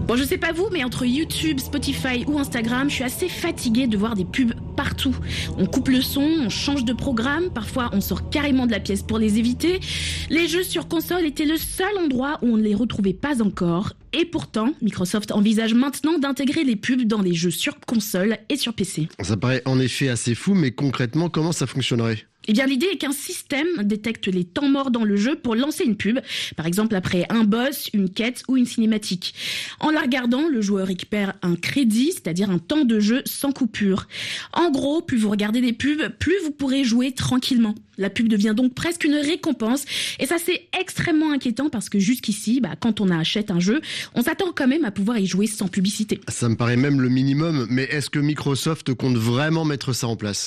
Bon, je sais pas vous, mais entre YouTube, Spotify ou Instagram, je suis assez fatiguée de voir des pubs partout. On coupe le son, on change de programme, parfois on sort carrément de la pièce pour les éviter. Les jeux sur console étaient le seul endroit où on ne les retrouvait pas encore. Et pourtant, Microsoft envisage maintenant d'intégrer les pubs dans les jeux sur console et sur PC. Ça paraît en effet assez fou, mais concrètement, comment ça fonctionnerait ? Eh bien, l'idée est qu'un système détecte les temps morts dans le jeu pour lancer une pub, par exemple après un boss, une quête ou une cinématique. En la regardant, le joueur récupère un crédit, c'est-à-dire un temps de jeu sans coupure. En gros, plus vous regardez des pubs, plus vous pourrez jouer tranquillement. La pub devient donc presque une récompense, et ça c'est extrêmement inquiétant parce que jusqu'ici, quand on achète un jeu, on s'attend quand même à pouvoir y jouer sans publicité. Ça me paraît même le minimum, mais est-ce que Microsoft compte vraiment mettre ça en place ?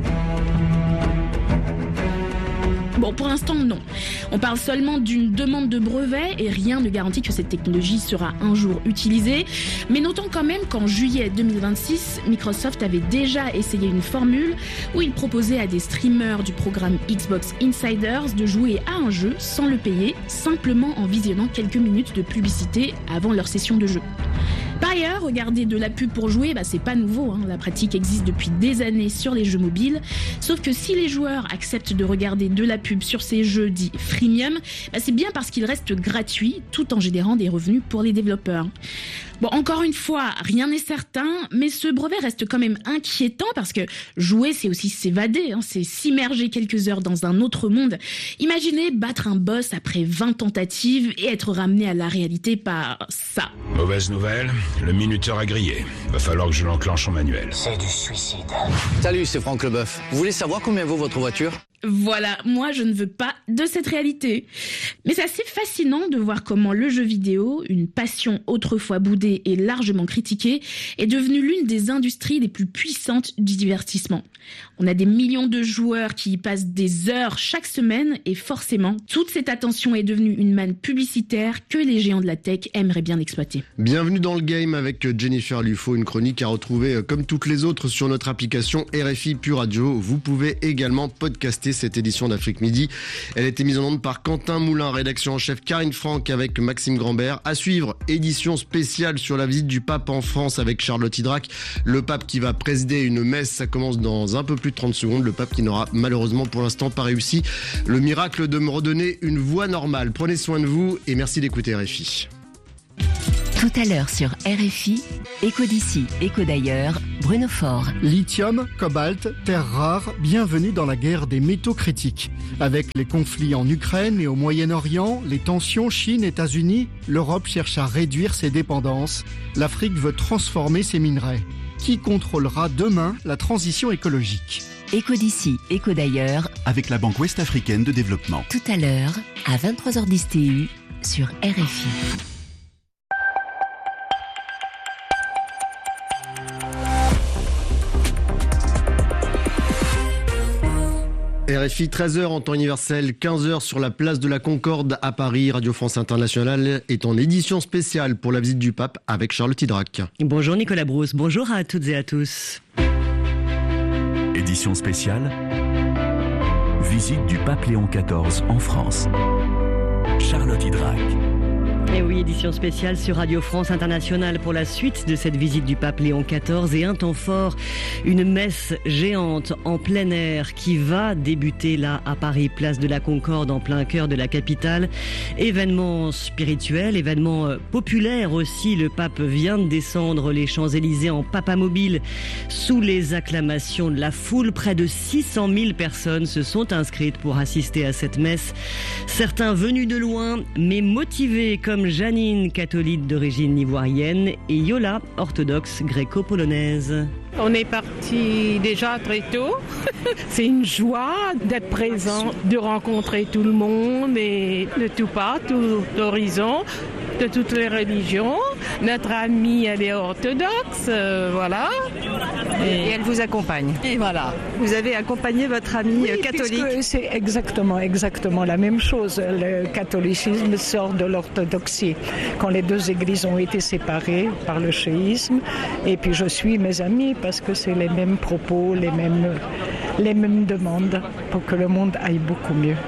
Bon, pour l'instant, non. On parle seulement d'une demande de brevet et rien ne garantit que cette technologie sera un jour utilisée. Mais notons quand même qu'en juillet 2026, Microsoft avait déjà essayé une formule où il proposait à des streamers du programme Xbox Insiders de jouer à un jeu sans le payer, simplement en visionnant quelques minutes de publicité avant leur session de jeu. Par ailleurs, regarder de la pub pour jouer, c'est pas nouveau. La pratique existe depuis des années sur les jeux mobiles. Sauf que si les joueurs acceptent de regarder de la pub sur ces jeux dits freemium, c'est bien parce qu'ils restent gratuits tout en générant des revenus pour les développeurs. Bon, encore une fois, rien n'est certain, mais ce brevet reste quand même inquiétant parce que jouer, c'est aussi s'évader, c'est s'immerger quelques heures dans un autre monde. Imaginez battre un boss après 20 tentatives et être ramené à la réalité par ça. Mauvaise nouvelle, le minuteur a grillé. Va falloir que je l'enclenche en manuel. C'est du suicide. Salut, c'est Franck Leboeuf. Vous voulez savoir combien vaut votre voiture ? Voilà, moi je ne veux pas de cette réalité. Mais c'est assez fascinant de voir comment le jeu vidéo, une passion autrefois boudée et largement critiquée, est devenue l'une des industries les plus puissantes du divertissement. On a des millions de joueurs qui y passent des heures chaque semaine et forcément, toute cette attention est devenue une manne publicitaire que les géants de la tech aimeraient bien exploiter. Bienvenue dans le game avec Jennifer Lufo, une chronique à retrouver comme toutes les autres sur notre application RFI Pure Radio. Vous pouvez également podcaster cette édition d'Afrique Midi. Elle a été mise en onde par Quentin Moulin, rédaction en chef Karine Franck avec Maxime Grambert. À suivre, édition spéciale sur la visite du pape en France avec Charlotte Hydrac. Le pape qui va présider une messe, ça commence dans un peu plus de 30 secondes. Le pape qui n'aura malheureusement pour l'instant pas réussi le miracle de me redonner une voix normale. Prenez soin de vous et merci d'écouter RFI. Tout à l'heure sur RFI, Écho d'ici, Écho d'ailleurs, Bruno Faure. Lithium, cobalt, terres rares, bienvenue dans la guerre des métaux critiques. Avec les conflits en Ukraine et au Moyen-Orient, les tensions Chine-États-Unis, l'Europe cherche à réduire ses dépendances. L'Afrique veut transformer ses minerais. Qui contrôlera demain la transition écologique ? Écho d'ici, Écho d'ailleurs, avec la Banque Ouest-Africaine de Développement. Tout à l'heure, à 23h10 TU, sur RFI. RFI 13h en temps universel, 15h sur la place de la Concorde à Paris. Radio France Internationale est en édition spéciale pour la visite du pape avec Charlotte Hydrac. Bonjour Nicolas Brousse, bonjour à toutes et à tous. Édition spéciale, visite du pape Léon XIV en France. Charlotte Hydrac. Et oui, édition spéciale sur Radio France Internationale pour la suite de cette visite du pape Léon XIV et un temps fort, une messe géante en plein air qui va débuter là à Paris, place de la Concorde en plein cœur de la capitale. Événement spirituel, événement populaire aussi. Le pape vient de descendre les Champs-Élysées en papamobile sous les acclamations de la foule. Près de 600 000 personnes se sont inscrites pour assister à cette messe. Certains venus de loin mais motivés comme Janine, catholique d'origine ivoirienne, et Yola, orthodoxe gréco-polonaise. On est parti déjà très tôt. C'est une joie d'être présent, de rencontrer tout le monde et de tout part, tout horizon, de toutes les religions. Notre amie, elle est orthodoxe, voilà. Et elle vous accompagne. Et voilà. Vous avez accompagné votre amie catholique. C'est exactement la même chose. Le catholicisme sort de l'orthodoxie. Quand les deux églises ont été séparées par le chiisme, et puis je suis mes amis parce que c'est les mêmes propos, les mêmes demandes pour que le monde aille beaucoup mieux.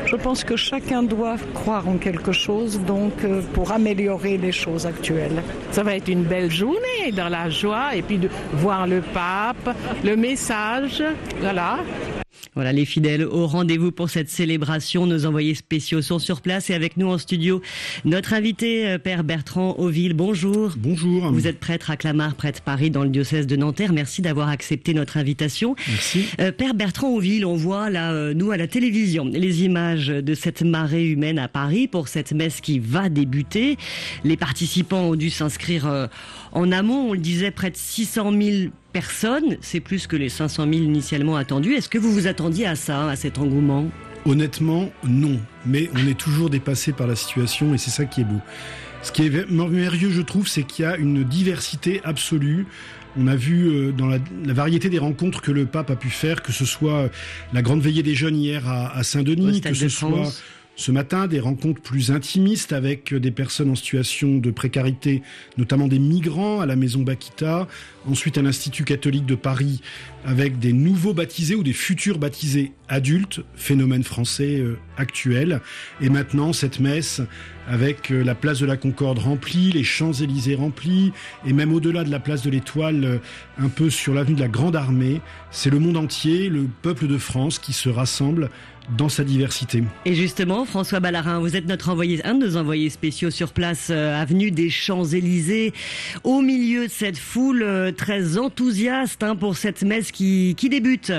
Je pense que chacun doit croire en quelque chose, donc pour améliorer les choses actuelles. Ça va être une belle journée dans la joie et puis de voir le pape, le message, voilà. Voilà, les fidèles au rendez-vous pour cette célébration. Nos envoyés spéciaux sont sur place et avec nous en studio, notre invité, Père Bertrand Auville. Bonjour. Bonjour. Vous êtes prêtre à Clamart, prêtre Paris, dans le diocèse de Nanterre. Merci d'avoir accepté notre invitation. Merci. Père Bertrand Auville, on voit là, nous à la télévision, les images de cette marée humaine à Paris pour cette messe qui va débuter. Les participants ont dû s'inscrire en amont. On le disait, près de 600 000 personnes, c'est plus que les 500 000 initialement attendus. Est-ce que vous vous attendiez à ça, à cet engouement ? Honnêtement, non. Mais on est toujours dépassé par la situation et c'est ça qui est beau. Ce qui est merveilleux, je trouve, c'est qu'il y a une diversité absolue. On a vu dans la variété des rencontres que le pape a pu faire, que ce soit la grande veillée des jeunes hier à Saint-Denis, que ce soit ce matin des rencontres plus intimistes avec des personnes en situation de précarité, notamment des migrants à la maison Bakita, ensuite à l'Institut catholique de Paris avec des nouveaux baptisés ou des futurs baptisés adultes, phénomène français actuel, et maintenant cette messe avec la place de la Concorde remplie, les Champs-Élysées remplis, et même au-delà de la place de l'Étoile, un peu sur l'avenue de la Grande Armée. C'est le monde entier, le peuple de France qui se rassemble dans sa diversité. Et justement, François Ballarin, vous êtes un de nos envoyés spéciaux sur place, avenue des Champs-Élysées, au milieu de cette foule très enthousiaste pour cette messe qui débute.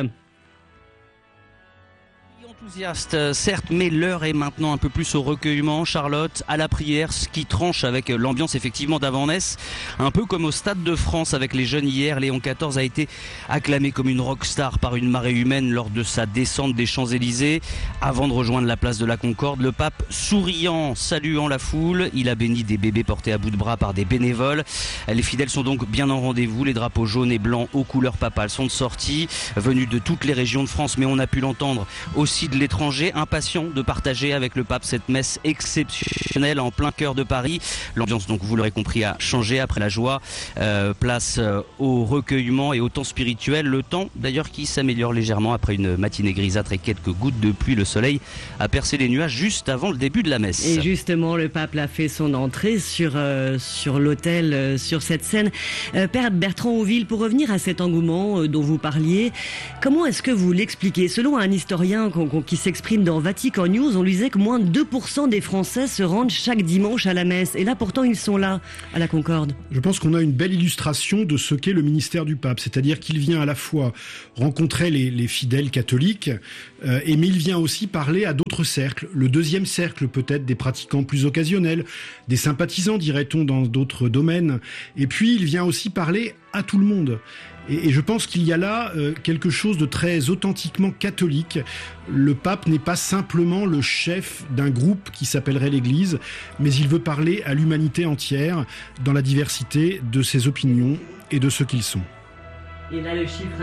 Enthousiaste, certes, mais l'heure est maintenant un peu plus au recueillement, Charlotte, à la prière, ce qui tranche avec l'ambiance effectivement d'avant-messe, un peu comme au Stade de France avec les jeunes hier. Léon XIV a été acclamé comme une rockstar par une marée humaine lors de sa descente des Champs-Élysées. Avant de rejoindre la place de la Concorde, le pape souriant, saluant la foule, il a béni des bébés portés à bout de bras par des bénévoles. Les fidèles sont donc bien en rendez-vous, les drapeaux jaunes et blancs aux couleurs papales sont sortis, venus de toutes les régions de France, mais on a pu l'entendre aussi de l'étranger, impatient de partager avec le pape cette messe exceptionnelle en plein cœur de Paris. L'ambiance, donc, vous l'aurez compris, a changé après la joie. Place au recueillement et au temps spirituel. Le temps, d'ailleurs, qui s'améliore légèrement après une matinée grisâtre et quelques gouttes de pluie. Le soleil a percé les nuages juste avant le début de la messe. Et justement, le pape a fait son entrée sur l'autel, sur cette scène. Père Bertrand Auville, pour revenir à cet engouement dont vous parliez, comment est-ce que vous l'expliquez ? Selon un historien qui s'exprime dans Vatican News, on lui disait que moins de 2% des Français se rendent chaque dimanche à la messe. Et là, pourtant, ils sont là, à la Concorde. Je pense qu'on a une belle illustration de ce qu'est le ministère du pape. C'est-à-dire qu'il vient à la fois rencontrer les fidèles catholiques, mais il vient aussi parler à d'autres cercles. Le deuxième cercle, peut-être, des pratiquants plus occasionnels, des sympathisants, dirait-on, dans d'autres domaines. Et puis, il vient aussi parler à tout le monde. Et je pense qu'il y a là quelque chose de très authentiquement catholique. Le pape n'est pas simplement le chef d'un groupe qui s'appellerait l'Église, mais il veut parler à l'humanité entière dans la diversité de ses opinions et de ce qu'ils sont. Et là, le chiffre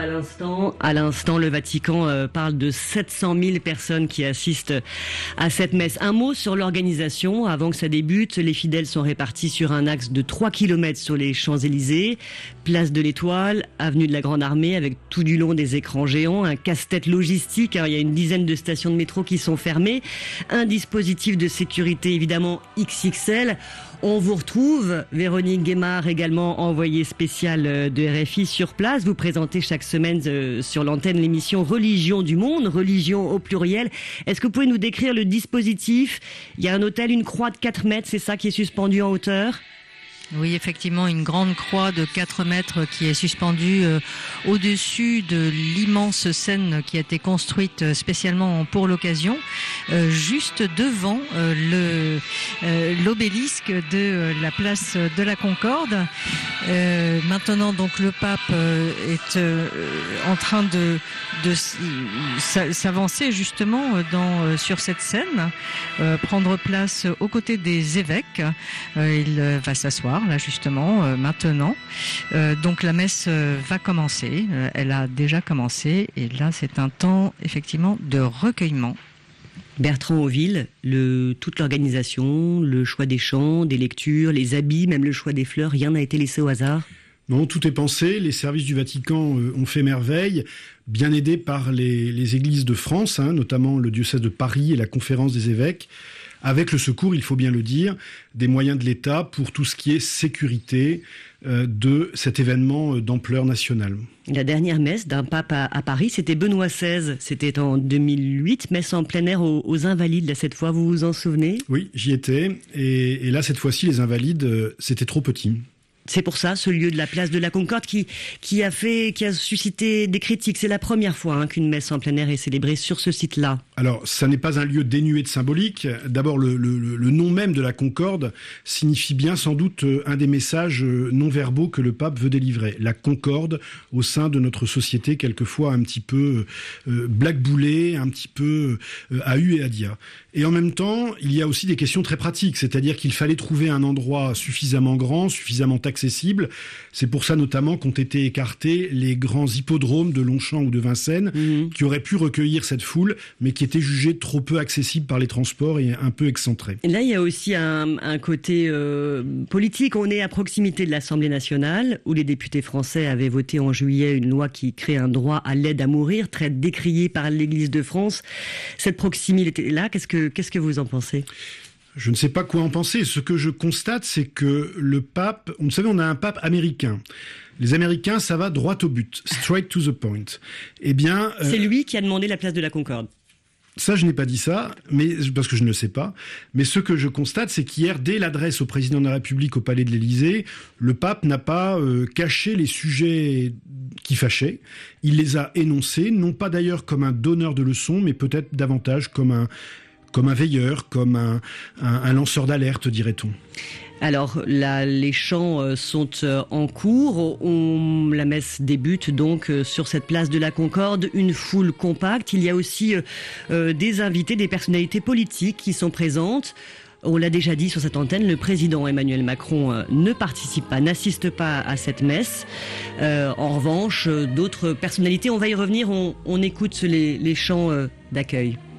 à l'instant, le Vatican parle de 700 000 personnes qui assistent à cette messe. Un mot sur l'organisation. Avant que ça débute, les fidèles sont répartis sur un axe de 3 km sur les Champs-Élysées, place de l'Étoile, avenue de la Grande Armée, avec tout du long des écrans géants, un casse-tête logistique. Alors, il y a une dizaine de stations de métro qui sont fermées, un dispositif de sécurité évidemment XXL. On vous retrouve, Véronique Guémard, également envoyée spéciale de RFI sur place. Vous présentez chaque semaine sur l'antenne l'émission Religion du Monde, religion au pluriel. Est-ce que vous pouvez nous décrire le dispositif ? Il y a un autel, une croix de 4 mètres, c'est ça qui est suspendu en hauteur ? Oui, effectivement, une grande croix de 4 mètres qui est suspendue au-dessus de l'immense scène qui a été construite spécialement pour l'occasion, juste devant l'obélisque de la place de la Concorde. Maintenant, donc, le pape est en train de s'avancer justement sur cette scène, prendre place aux côtés des évêques. Il va s'asseoir là justement maintenant. Donc la messe va commencer. Elle a déjà commencé et là c'est un temps effectivement de recueillement. Bertrand Auville, toute l'organisation, le choix des chants, des lectures, les habits, même le choix des fleurs, rien n'a été laissé au hasard ? Non, tout est pensé. Les services du Vatican ont fait merveille, bien aidés par les églises de France, notamment le diocèse de Paris et la conférence des évêques, avec le secours, il faut bien le dire, des moyens de l'État pour tout ce qui est sécurité de cet événement d'ampleur nationale. La dernière messe d'un pape à Paris, c'était Benoît XVI. C'était en 2008, messe en plein air aux Invalides. Là, cette fois, vous vous en souvenez ? Oui, j'y étais. Et là, cette fois-ci, les Invalides, c'était trop petit. C'est pour ça, ce lieu de la place de la Concorde qui a suscité des critiques. C'est la première fois qu'une messe en plein air est célébrée sur ce site-là. Alors, ça n'est pas un lieu dénué de symbolique. D'abord, le nom même de la Concorde signifie bien sans doute un des messages non-verbaux que le pape veut délivrer. La concorde au sein de notre société, quelquefois un petit peu blackboulée, un petit peu à hu et à dia. Et en même temps, il y a aussi des questions très pratiques, c'est-à-dire qu'il fallait trouver un endroit suffisamment grand, suffisamment accessible. C'est pour ça notamment qu'ont été écartés les grands hippodromes de Longchamp ou de Vincennes, qui auraient pu recueillir cette foule, mais qui étaient jugés trop peu accessibles par les transports et un peu excentrés. Et là, il y a aussi un côté politique. On est à proximité de l'Assemblée nationale, où les députés français avaient voté en juillet une loi qui crée un droit à l'aide à mourir, très décrié par l'Église de France. Cette proximité-là, qu'est-ce que vous en pensez ? Je ne sais pas quoi en penser. Ce que je constate, c'est que le pape... Vous savez, on a un pape américain. Les Américains, ça va droit au but, straight to the point. Eh bien... C'est lui qui a demandé la place de la Concorde. Ça, je n'ai pas dit ça, mais parce que je ne le sais pas. Mais ce que je constate, c'est qu'hier, dès l'adresse au président de la République au Palais de l'Élysée, le pape n'a pas caché les sujets qui fâchaient. Il les a énoncés, non pas d'ailleurs comme un donneur de leçons, mais peut-être davantage comme un veilleur, comme un lanceur d'alerte, dirait-on. Alors, les chants sont en cours. La messe débute donc sur cette place de la Concorde, une foule compacte. Il y a aussi des invités, des personnalités politiques qui sont présentes. On l'a déjà dit sur cette antenne, le président Emmanuel Macron ne participe pas, n'assiste pas à cette messe. En revanche, d'autres personnalités, on va y revenir, on écoute les chants d'accueil.